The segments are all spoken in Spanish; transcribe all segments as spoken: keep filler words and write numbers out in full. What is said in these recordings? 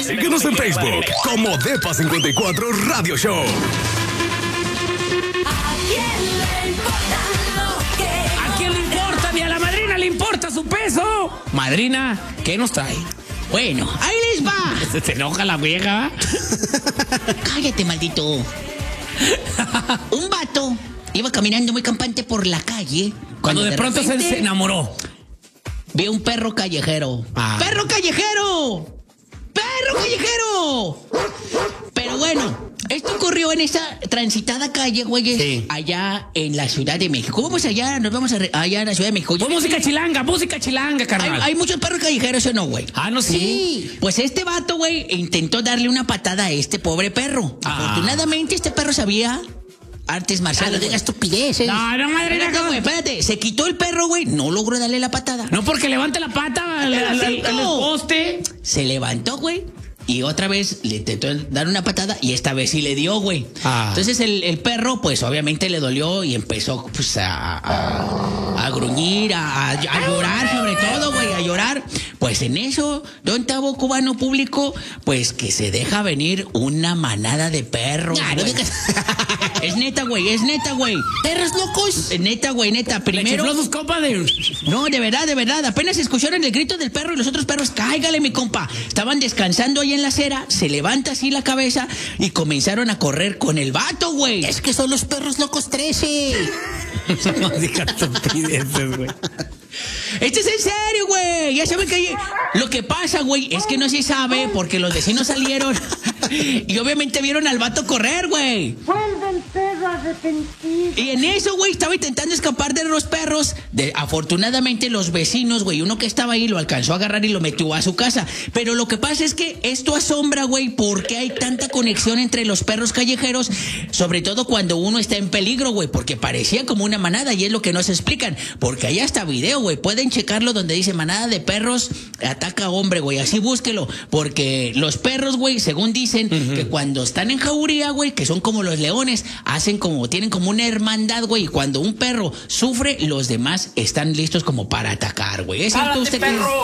Síguenos en Facebook como Depa cincuenta y cuatro Radio Show. ¿A quién le importa lo que... ¿A quién le importa? Ni a la madrina le importa su peso. Madrina, ¿qué nos trae? Bueno, ahí les va. Se enoja la vieja. Cállate, maldito. Un vato iba caminando muy campante por la calle. Cuando de, de pronto se, se enamoró. Vio un perro callejero. Ah. ¡Perro callejero! ¡Perro callejero! Pero bueno, esto ocurrió en esa transitada calle, güeyes, sí. allá en la Ciudad de México. Vamos allá, nos vamos a re- allá en la Ciudad de México. Pues música chilanga, música chilanga, Hay, carnal. hay muchos perros callejeros, ¿o no, güey? Ah, no, sí. Sí. Pues este vato, güey, intentó darle una patada a este pobre perro. Ah. Afortunadamente, este perro sabía artes marciales. Ah, No digas estupideces. No, no, madrina, Espérate, ¿cómo? güey, espérate. Se quitó el perro, güey. No logró darle la patada. No porque levante la pata al, al- al- al poste. Se levantó, güey. Y otra vez le intentó dar una patada y esta vez sí le dio, güey. Ah. Entonces el, el perro, pues obviamente le dolió y empezó pues a, a, a gruñir, a, a llorar sobre todo, güey, a llorar. Pues en eso, don Tavo Cubano Público, pues que se deja venir una manada de perros. Nah, no güey. digas- Es neta, güey, es neta, güey. Perros locos. Es neta, güey, neta. Le Primero... chifló sus copas de... No, de verdad, de verdad. Apenas escucharon el grito del perro y los otros perros, cáigale, mi compa. Estaban descansando ahí en la acera, se levanta así la cabeza y comenzaron a correr con el vato, güey. Es que son los perros locos trece. No digas estupideces, güey. Este es en serio, güey. Ya saben que hay... Lo que pasa, güey, es que no se sabe porque los vecinos salieron y obviamente vieron al vato correr, güey. Vuelven perro arrepentido. Y en eso, güey, estaba intentando escapar de los perros. De, afortunadamente, los vecinos, güey, uno que estaba ahí lo alcanzó a agarrar y lo metió a su casa. Pero lo que pasa es que esto asombra, güey, porque hay tanta conexión entre los perros callejeros, sobre todo cuando uno está en peligro, güey, porque parecía como una manada y es lo que no se explican. Porque allá está video, güey, pueden checarlo donde dice manada de perros ataca a hombre, güey, así búsquelo. Porque los perros, güey, según dicen, uh-huh. que cuando están en jauría, güey, que son como los leones, hacen como, tienen como una hermandad, güey, y cuando un perro sufre, los demás están listos como para atacar, güey. ¿Es cierto usted perro!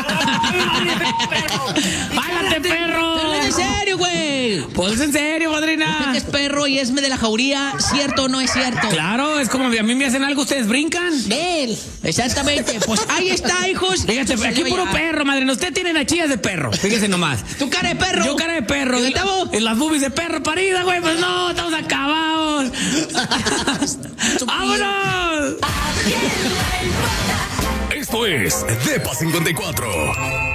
que... ¡Párate, perro! Pero es en serio, güey. Pues en serio, Usted madrina. que es perro y es de la jauría, ¿cierto o no es cierto? Claro, es como a mí me hacen algo, ustedes brincan. Él. Exactamente. Pues ahí está, hijos. Fíjate, Se aquí le puro vaya- perro, madrina. Usted tiene nachillas de perro. Fíjese nomás. Tu cara de perro. Yo cara de perro. ¿Y Y Gustavo? la- y las boobies de perro parida, güey. Pues no, estamos acabados. ¡Vámonos! ¿A quién le importa? Esto es Depa cincuenta y cuatro.